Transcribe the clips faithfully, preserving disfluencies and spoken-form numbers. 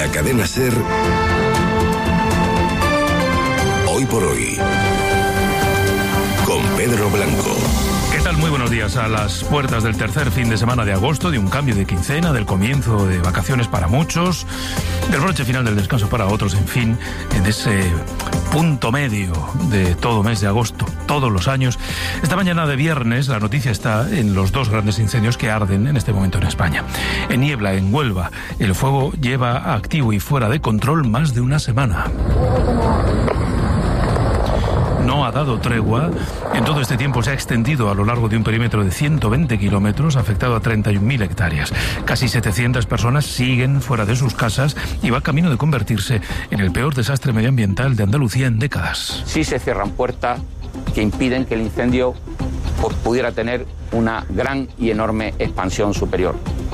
la cadena SER, Hoy por Hoy, con Pedro Blanco. ¿Qué tal? Muy buenos días. A las puertas del tercer fin de semana de agosto, de un cambio de quincena, del comienzo de vacaciones para muchos, del broche final del descanso para otros, en fin, en ese punto medio de todo mes de agosto, todos los años. Esta mañana de viernes la noticia está en los dos grandes incendios que arden en este momento en España. En Niebla, en Huelva, el fuego lleva activo y fuera de control más de una semana. No ha dado tregua. En todo este tiempo se ha extendido a lo largo de un perímetro de ciento veinte kilómetros, afectado a treinta y un mil hectáreas. Casi setecientas personas siguen fuera de sus casas y va camino de convertirse en el peor desastre medioambiental de Andalucía en décadas. Sí se cierran puertas que impiden que el incendio pues, pudiera tener una gran y enorme expansión superior.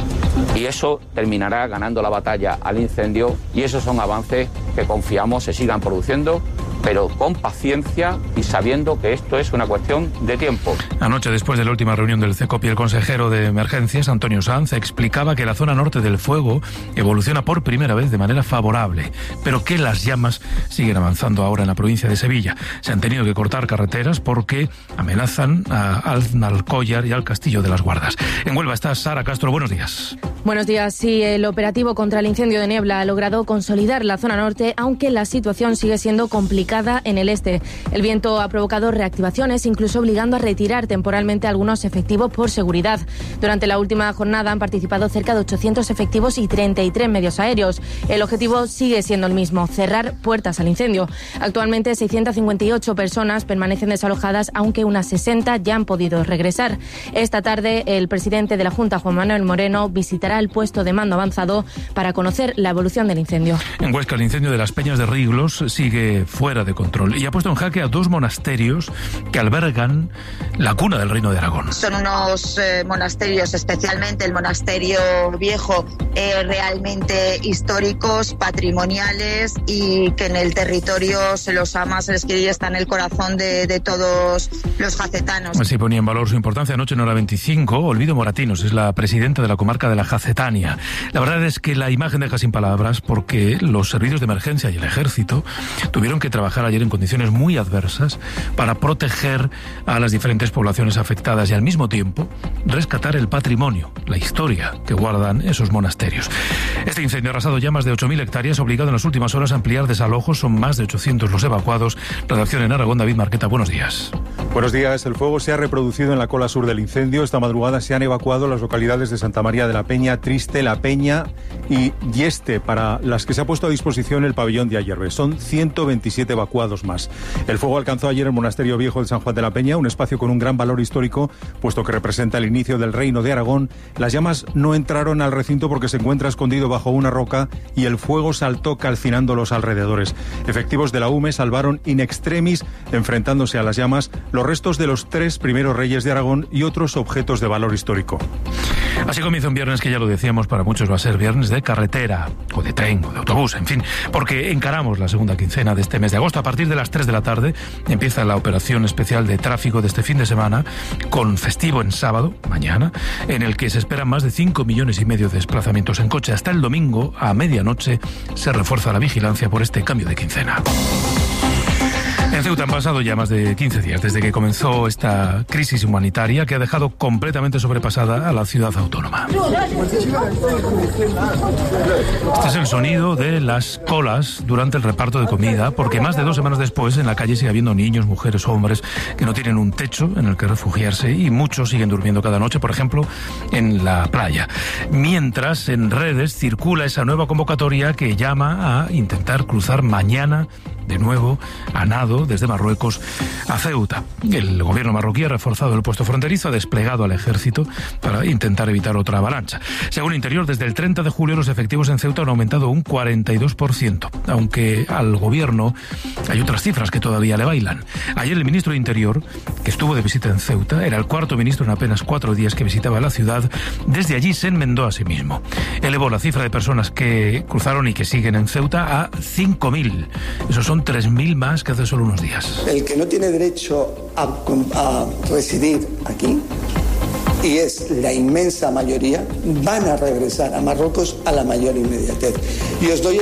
Y eso terminará ganando la batalla al incendio, y esos son avances que confiamos se sigan produciendo, pero con paciencia y sabiendo que esto es una cuestión de tiempo. Anoche, después de la última reunión del CECOPI, el consejero de Emergencias, Antonio Sanz, explicaba que la zona norte del fuego evoluciona por primera vez de manera favorable, pero que las llamas siguen avanzando ahora en la provincia de Sevilla. Se han tenido que cortar carreteras porque amenazan a Alcollar y al Castillo de las Guardas. En Huelva está Sara Castro. Buenos días. Buenos días. Sí, el operativo contra el incendio de Niebla ha logrado consolidar la zona norte, aunque la situación sigue siendo complicada en el este. El viento ha provocado reactivaciones, incluso obligando a retirar temporalmente algunos efectivos por seguridad. Durante la última jornada han participado cerca de ochocientos efectivos y treinta y tres medios aéreos. El objetivo sigue siendo el mismo: cerrar puertas al incendio. Actualmente seiscientas cincuenta y ocho personas permanecen desalojadas, aunque unas sesenta ya han podido regresar. Esta tarde el presidente de la Junta, Juan Manuel Moreno, visitará el puesto de mando avanzado para conocer la evolución del incendio. En Huesca, el incendio de las Peñas de Riglos sigue fuera de control y ha puesto en jaque a dos monasterios que albergan la cuna del Reino de Aragón. Son unos eh, monasterios, especialmente el monasterio viejo, eh, realmente históricos, patrimoniales, y que en el territorio se los ama, se les quiere y está en el corazón de, de todos los jacetanos. Así ponía en valor su importancia anoche en hora veinticinco. Olvido Moratinos es la presidenta de la comarca de la Jacetania. La verdad es que la imagen deja sin palabras, porque los servicios de emergencia y el ejército tuvieron que trabajar ayer en condiciones muy adversas para proteger a las diferentes poblaciones afectadas y al mismo tiempo rescatar el patrimonio, la historia que guardan esos monasterios. Este incendio ha arrasado ya más de ocho mil hectáreas, obligado en las últimas horas a ampliar desalojos. Son más de ochocientos los evacuados. Redacción en Aragón, David Marqueta, buenos días. Buenos días. El fuego se ha reproducido en la cola sur del incendio. Esta madrugada se han evacuado las localidades de Santa María de la Peña, Triste, La Peña y Yeste, para las que se ha puesto a disposición el pabellón de Ayerbe. Son ciento veintisiete evacuados más. El fuego alcanzó ayer el monasterio viejo de San Juan de la Peña, un espacio con un gran valor histórico, puesto que representa el inicio del Reino de Aragón. Las llamas no entraron al recinto porque se encuentra escondido bajo una roca y el fuego saltó calcinando los alrededores. Efectivos de la U M E salvaron in extremis, enfrentándose a las llamas, los restos de los tres primeros reyes de Aragón y otros objetos de valor histórico. Así comienza un viernes que, ya lo decíamos, para muchos va a ser viernes de carretera, o de tren, o de autobús, en fin, porque encaramos la segunda quincena de este mes de agosto. A partir de las tres de la tarde empieza la operación especial de tráfico de este fin de semana, con festivo en sábado, mañana, en el que se esperan más de cinco millones y medio de desplazamientos en coche. Hasta el domingo, a medianoche, se refuerza la vigilancia por este cambio de quincena. En Ceuta han pasado ya más de quince días desde que comenzó esta crisis humanitaria que ha dejado completamente sobrepasada a la ciudad autónoma. Este es el sonido de las colas durante el reparto de comida, porque más de dos semanas después en la calle sigue habiendo niños, mujeres, hombres que no tienen un techo en el que refugiarse, y muchos siguen durmiendo cada noche, por ejemplo, en la playa. Mientras en redes circula esa nueva convocatoria que llama a intentar cruzar mañana de nuevo a nado desde Marruecos a Ceuta. El gobierno marroquí ha reforzado el puesto fronterizo, ha desplegado al ejército para intentar evitar otra avalancha. Según Interior, desde el treinta de julio los efectivos en Ceuta han aumentado un cuarenta y dos por ciento, aunque al gobierno hay otras cifras que todavía le bailan. Ayer el ministro de Interior, que estuvo de visita en Ceuta, era el cuarto ministro en apenas cuatro días que visitaba la ciudad. Desde allí se enmendó a sí mismo. Elevó la cifra de personas que cruzaron y que siguen en Ceuta a cinco mil. Esos son tres mil más que hace solo unos días. El que no tiene derecho a, a residir aquí, y es la inmensa mayoría, van a regresar a Marruecos a la mayor inmediatez. Y os doy